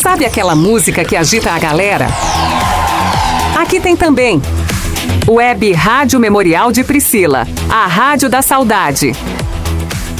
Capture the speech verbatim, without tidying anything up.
Sabe aquela música que agita a galera? Aqui tem também. Web Rádio Memorial de Priscila, a Rádio da Saudade.